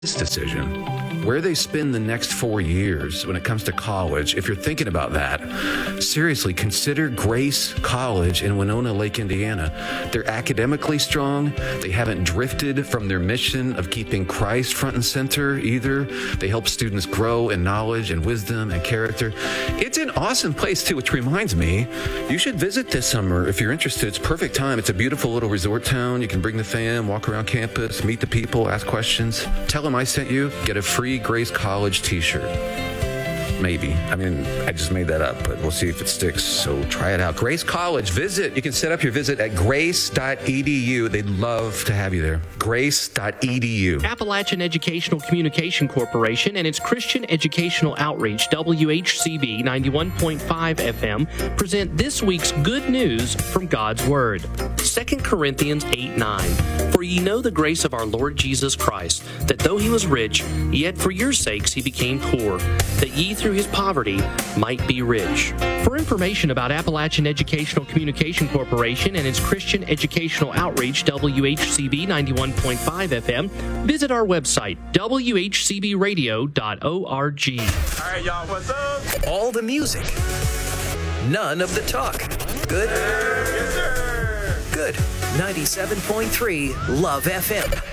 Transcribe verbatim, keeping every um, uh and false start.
this decision, where they spend the next four years when it comes to college, if you're thinking about that, seriously, consider Grace College in Winona Lake, Indiana. They're academically strong. They haven't drifted from their mission of keeping Christ front and center either. They help students grow in knowledge and wisdom and character. It's an awesome place, too, which reminds me, you should visit this summer if you're interested. It's perfect time. It's a beautiful little resort town. You can bring the fam, walk around campus, meet the people, ask questions. Tell them I sent you. Get a free Grace College t-shirt. Maybe. I mean, I just made that up, but we'll see if it sticks. So try it out. Grace College, visit. You can set up your visit at grace dot e d u. They'd love to have you there. grace dot e d u. Appalachian Educational Communication Corporation and its Christian Educational Outreach, W H C B ninety-one point five F M, present this week's good news from God's Word. Second Corinthians eight nine. For ye know the grace of our Lord Jesus Christ, that though he was rich, yet for your sakes he became poor, that ye through his poverty might be rich. For information about Appalachian Educational Communication Corporation and its Christian Educational Outreach, W H C B ninety-one point five F M, visit our website, w h c b radio dot org. All right, y'all, what's up? All the music, none of the talk. Good? Yes, sir. Good. ninety-seven point three Love F M.